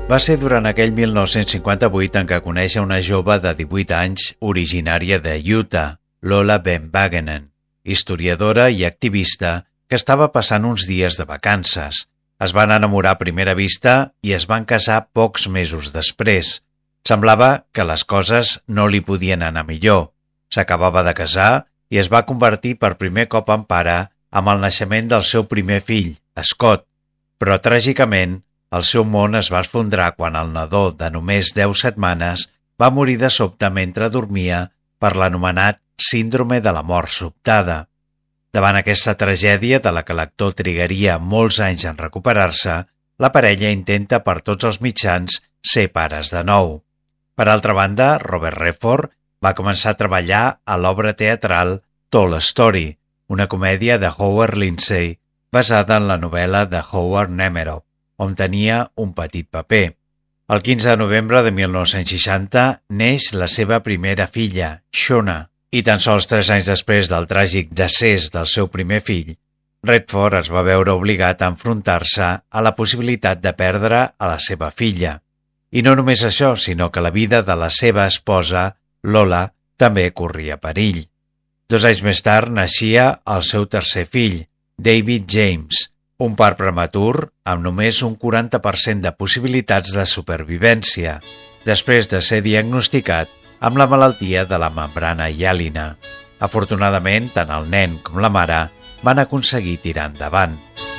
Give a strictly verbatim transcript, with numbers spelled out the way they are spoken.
Va ser durant aquell mil nou-cents cinquanta-vuit en què coneix una jove de divuit anys originària de Utah, Lola Ben Wagenen, historiadora i activista que estava passant uns dies de vacances. Es van enamorar a primera vista i es van casar pocs mesos després. Semblava que les coses no li podien anar millor. S'acabava de casar i es va convertir per primer cop en pare amb el naixement del seu primer fill, Scott. Però, tràgicament, el seu món es va esfondrar quan el nadó de només deu setmanes va morir de sobte mentre dormia per l'anomenat síndrome de la mort sobtada. Davant aquesta tragèdia de la que l'actor trigaria molts anys en recuperar-se, la parella intenta per tots els mitjans ser pares de nou. Per altra banda, Robert Redford va començar a treballar a l'obra teatral Tall Story, una comèdia de Howard Lindsay basada en la novel·la de Howard Nemerov, on tenia un petit paper. El quinze de novembre de mil nou-cents seixanta neix la seva primera filla, Shona, i tan sols tres anys després del tràgic decés del seu primer fill, Redford es va veure obligat a enfrontar-se a la possibilitat de perdre a la seva filla. I no només això, sinó que la vida de la seva esposa, Lola, també corria perill. Dos anys més tard naixia el seu tercer fill, David James, un part prematur amb només un quaranta per cent de possibilitats de supervivència, després de ser diagnosticat amb la malaltia de la membrana hialina. Afortunadament, tant el nen com la mare van aconseguir tirar endavant.